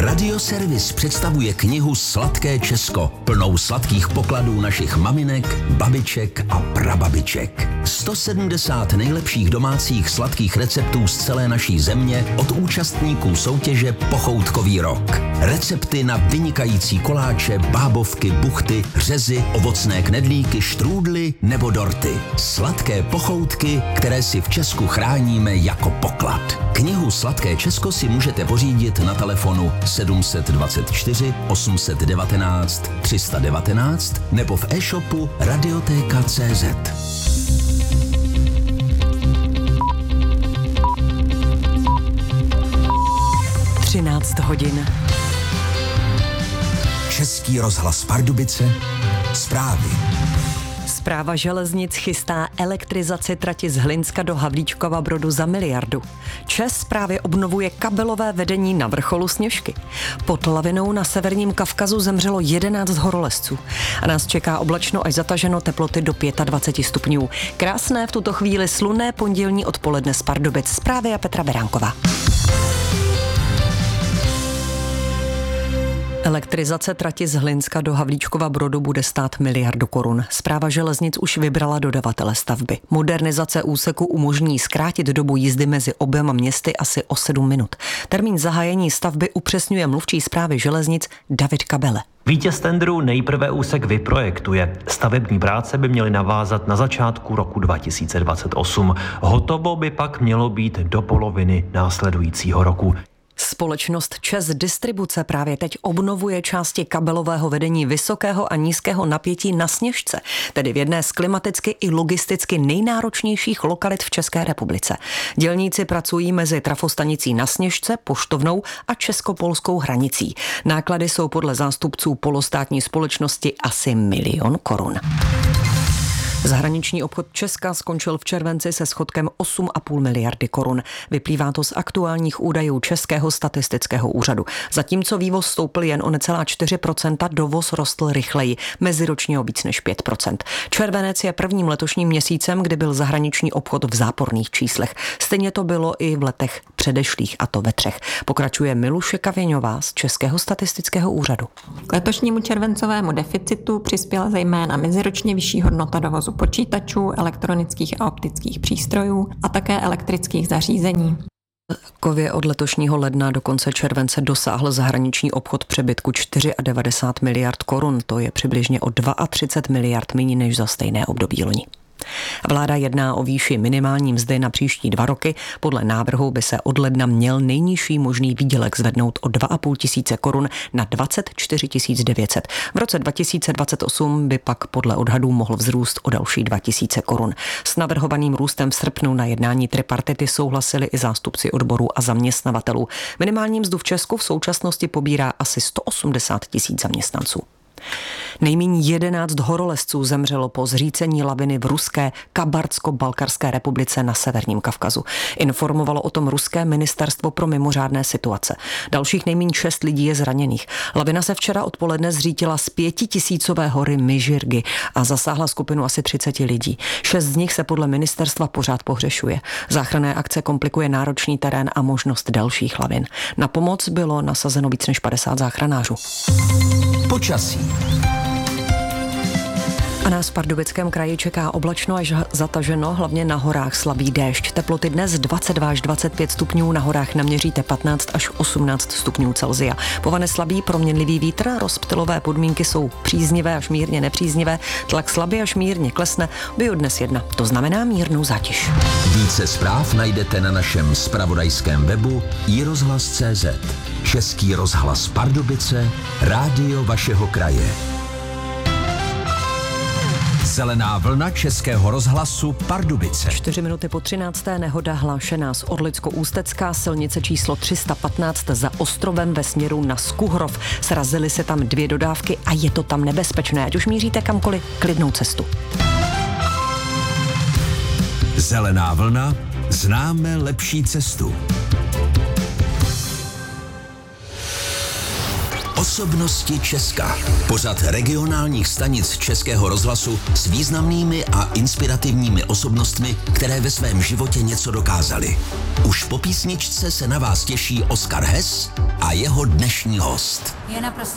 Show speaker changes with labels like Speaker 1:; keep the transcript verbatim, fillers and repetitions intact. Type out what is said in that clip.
Speaker 1: Radioservis představuje knihu Sladké Česko, plnou sladkých pokladů našich maminek, babiček a prababiček. sto sedmdesát nejlepších domácích sladkých receptů z celé naší země od účastníků soutěže Pochoutkový rok. Recepty na vynikající koláče, bábovky, buchty, řezy, ovocné knedlíky, štrůdly nebo dorty. Sladké pochoutky, které si v Česku chráníme jako poklad. Knihu Sladké Česko si můžete pořídit na telefonu sedm dvacet čtyři osm set devatenáct tři sta devatenáct nebo v e-shopu radioteka tečka cé zet.
Speaker 2: třináct hodin.
Speaker 1: Český rozhlas Pardubice. Zprávy.
Speaker 2: Správa železnic chystá elektrizaci trati z Hlinska do Havlíčkova Brodu za miliardu. ČEZ právě obnovuje kabelové vedení na vrcholu Sněžky. Pod lavinou na severním Kavkazu zemřelo jedenáct horolezců. A nás čeká oblačno až zataženo, teploty do dvacet pět stupňů. Krásné v tuto chvíli slunné pondělní odpoledne z Pardubic. Zprávy a Petra Beránková. Elektrizace trati z Hlinska do Havlíčkova Brodu bude stát miliardu korun. Správa železnic už vybrala dodavatele stavby. Modernizace úseku umožní zkrátit dobu jízdy mezi oběma městy asi o sedm minut. Termín zahájení stavby upřesňuje mluvčí správy železnic David Kabele.
Speaker 3: Vítěz tendru nejprve úsek vyprojektuje. Stavební práce by měly navázat na začátku roku dva tisíce dvacet osm. Hotovo by pak mělo být do poloviny následujícího roku.
Speaker 2: Společnost ČEZ Distribuce právě teď obnovuje části kabelového vedení vysokého a nízkého napětí na Sněžce, tedy v jedné z klimaticky i logisticky nejnáročnějších lokalit v České republice. Dělníci pracují mezi trafostanicí na Sněžce, poštovnou a česko-polskou hranicí. Náklady jsou podle zástupců polostátní společnosti asi milion korun. Zahraniční obchod Česka skončil v červenci se schodkem osm a půl miliardy korun. Vyplývá to z aktuálních údajů Českého statistického úřadu. Zatímco vývoz stoupl jen o necelá čtyři procenta, dovoz rostl rychleji, meziročně o víc než pět procent. Červenec je prvním letošním měsícem, kdy byl zahraniční obchod v záporných číslech. Stejně to bylo i v letech předešlých, a to ve třech. Pokračuje Miluše Kavěňová z Českého statistického úřadu.
Speaker 4: K letošnímu červencovému deficitu přispěla zejména meziročně vyšší hodnota dovozu počítačů, elektronických a optických přístrojů a také elektrických zařízení.
Speaker 2: Kově od letošního ledna do konce července dosáhl zahraniční obchod přebytku devadesát čtyři miliard korun. To je přibližně o třicet dva miliard méně než za stejné období loni. Vláda jedná o výši minimální mzdy na příští dva roky. Podle návrhu by se od ledna měl nejnižší možný výdělek zvednout o dva a půl tisíce korun na dvacet čtyři tisíc devět set. V roce dva tisíce dvacet osm by pak podle odhadů mohl vzrůst o další dva tisíce korun. S navrhovaným růstem v srpnu na jednání tripartity souhlasili i zástupci odborů a zaměstnavatelů. Minimální mzdu v Česku v současnosti pobírá asi sto osmdesát tisíc zaměstnanců. Nejméně jedenáct horolezců zemřelo po zřícení laviny v ruské Kabardsko-Balkarské republice na severním Kavkazu. Informovalo o tom ruské ministerstvo pro mimořádné situace. Dalších nejméně šest lidí je zraněných. Lavina se včera odpoledne zřítila z pětitisícové hory Myžirgy a zasáhla skupinu asi třicet lidí. Šest z nich se podle ministerstva pořád pohřešuje. Záchranné akce komplikuje náročný terén a možnost dalších lavin. Na pomoc bylo nasazeno víc než padesát záchranářů.
Speaker 1: Počasí.
Speaker 2: A nás v Pardubickém kraji čeká oblačno až zataženo, hlavně na horách slabý déšť. Teploty dnes dvacet dva až dvacet pět stupňů, na horách naměříte patnáct až osmnáct stupňů Celsia. Povane slabý proměnlivý vítr, rozptylové podmínky jsou příznivé až mírně nepříznivé, tlak slabý až mírně klesne, bio dnes jedna, to znamená mírnou zátěž.
Speaker 1: Více zpráv najdete na našem zpravodajském webu i rozhlas tečka cé zet. Český rozhlas Pardubice, rádio vašeho kraje. Zelená vlna Českého rozhlasu Pardubice.
Speaker 2: Čtyři minuty po třinácté nehoda hlášená z Orlicko-Ústecká, silnice číslo tři sta patnáct za Ostrovem ve směru na Skuhrov. Srazily se tam dvě dodávky a je to tam nebezpečné. Ať už míříte kamkoliv, klidnou cestu.
Speaker 1: Zelená vlna, známe lepší cestu. Osobnosti Česka. Pořad regionálních stanic Českého rozhlasu s významnými a inspirativními osobnostmi, které ve svém životě něco dokázaly. Už po písničce se na vás těší Oskar Hess a jeho dnešní host.
Speaker 5: Je naprosto